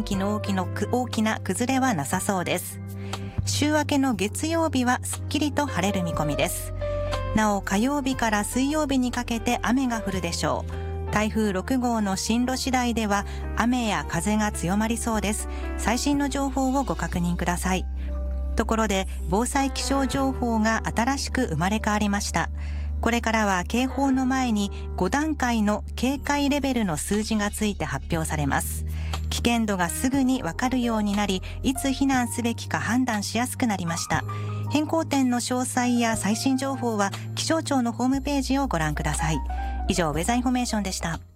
気の大きな崩れはなさそうです。週明けの月曜日はすっきりと晴れる見込みです。なお火曜日から水曜日にかけて雨が降るでしょう。台風6号の進路次第では雨や風が強まりそうです。最新の情報をご確認ください。ところで防災気象情報が新しく生まれ変わりました。これからは警報の前に5段階の警戒レベルの数字がついて発表されます。危険度がすぐにわかるようになり、いつ避難すべきか判断しやすくなりました。変更点の詳細や最新情報は気象庁のホームページをご覧ください。以上、ウェザーインフォメーションでした。